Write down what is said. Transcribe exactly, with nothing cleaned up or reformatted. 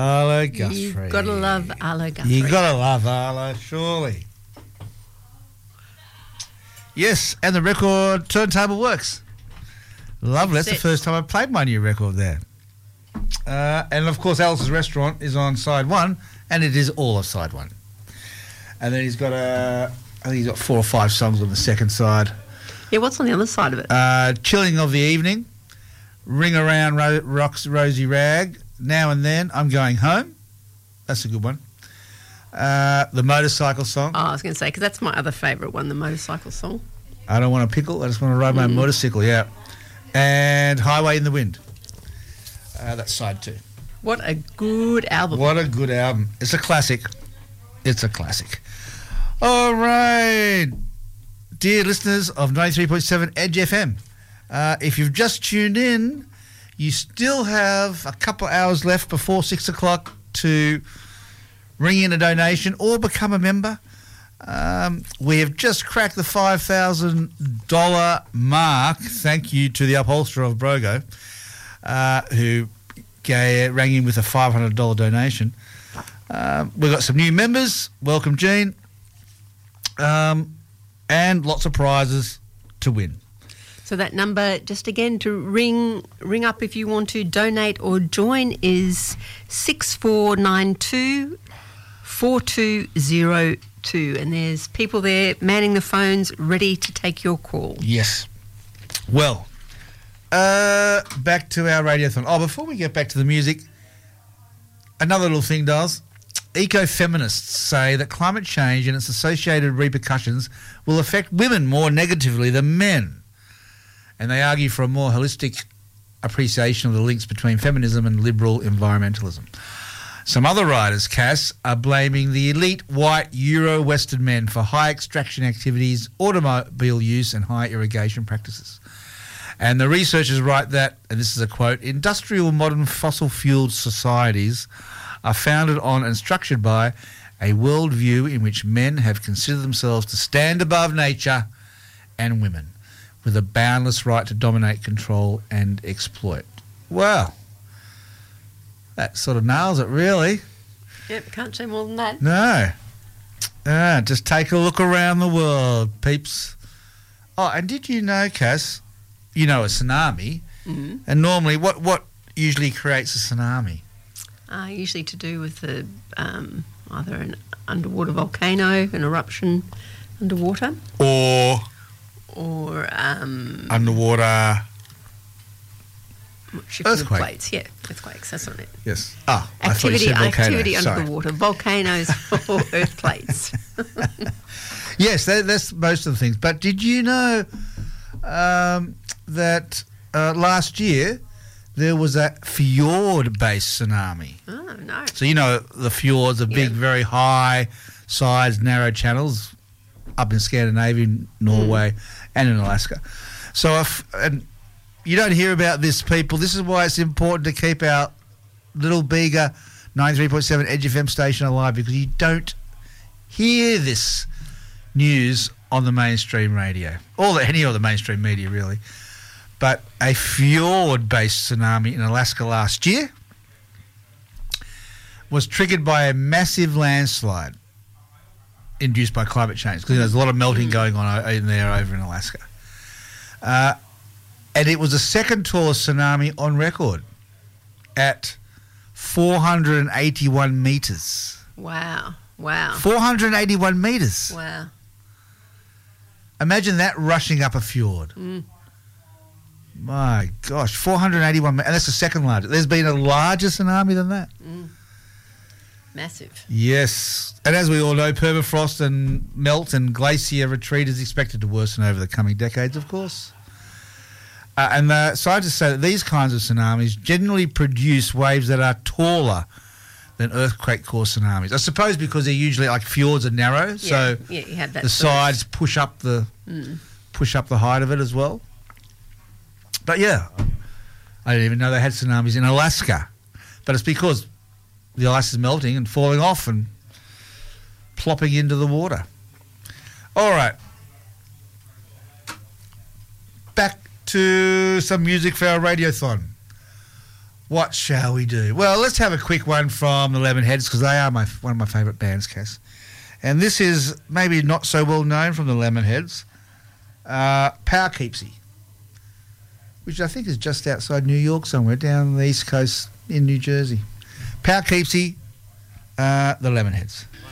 Arlo Guthrie. You've got to love Arlo Guthrie. You got to love Arlo, surely. Yes, and the record turntable works. Lovely. That's the first time I played my new record there. Uh, and, of course, Alice's Restaurant is on side one, and it is all of side one. And then he's got a... I think he's got four or five songs on the second side. Yeah, what's on the other side of it? Uh, Chilling of the Evening, Ring Around Ro- Rock's Rosy Rag, Now and Then, I'm Going Home. That's a good one. Uh, the Motorcycle Song. Oh, I was going to say, because that's my other favourite one, the Motorcycle Song. I Don't Want a Pickle, I Just Want to Ride My Mm. Motorcycle, yeah. And Highway in the Wind. Uh, that's side two. What a good album. What a good album. It's a classic. It's a classic. All right. Dear listeners of ninety-three point seven Edge F M, uh, if you've just tuned in, you still have a couple of hours left before six o'clock to ring in a donation or become a member. Um, we have just cracked the five thousand dollars mark. Thank you to the upholsterer of Brogo, uh, who gave, rang in with a five hundred dollars donation. Uh, we've got some new members. Welcome, Gene. Um, and lots of prizes to win. So that number, just again to ring ring up if you want to donate or join, is six four nine two four two zero two, and there's people there manning the phones ready to take your call. Yes. Well, uh, back to our radiothon. Oh, before we get back to the music, another little thing, does. Ecofeminists say that climate change and its associated repercussions will affect women more negatively than men. And they argue for a more holistic appreciation of the links between feminism and liberal environmentalism. Some other writers, Cass, are blaming the elite white Euro-Western men for high extraction activities, automobile use and high irrigation practices. And the researchers write that, and this is a quote, industrial modern fossil-fueled societies are founded on and structured by a worldview in which men have considered themselves to stand above nature and women, with a boundless right to dominate, control and exploit. Wow. That sort of nails it, really. Yep, can't say more than that. No. Ah, just take a look around the world, peeps. Oh, and did you know, Cass, you know a tsunami, Mm-hmm. and normally what, what usually creates a tsunami? Uh, usually to do with the, um, either an underwater volcano, an eruption underwater, Or or um, underwater... shifting of Earthquake. plates. Yeah, earthquakes. That's not it. Yes. Ah, Activity, I thought you said volcano. activity under Sorry. the water, volcanoes or earth plates. Yes, that, that's most of the things. But did you know um, that uh, last year there was a fjord-based tsunami? Oh no! So you know the fjords are big, Yeah. very high-sized, narrow channels up in Scandinavia, Norway, and in Alaska. So if and you don't hear about this, people. This is why it's important to keep our little bigger ninety-three point seven Edge F M station alive, because you don't hear this news on the mainstream radio, or the, any of the mainstream media, really. But a fjord-based tsunami in Alaska last year was triggered by a massive landslide induced by climate change, because there's a lot of melting going on o- in there over in Alaska. Uh, and it was the second tallest tsunami on record at four hundred eighty-one metres. Wow! Wow! four hundred eighty-one metres. Wow! Imagine that rushing up a fjord. Mm. My gosh, four hundred eighty-one, and that's the second largest. There's been a larger tsunami than that. Mm. Massive. Yes, and as we all know, permafrost and melt and glacier retreat is expected to worsen over the coming decades, of course. Uh, and the scientists say that these kinds of tsunamis generally produce waves that are taller than earthquake-caused tsunamis. I suppose because they're usually, like, fjords are narrow, so yeah, yeah, you have that the sort of- sides push up the Mm. push up the height of it as well. But yeah, I didn't even know they had tsunamis in Alaska. But it's because the ice is melting and falling off and plopping into the water. All right. Back to some music for our radiothon. What shall we do? Well, let's have a quick one from the Lemonheads because they are my one of my favourite bands, Cass. And this is maybe not so well known from the Lemonheads. Uh, Poughkeepsie, which I think is just outside New York somewhere, down the East Coast in New Jersey. Poughkeepsie, uh, the Lemonheads.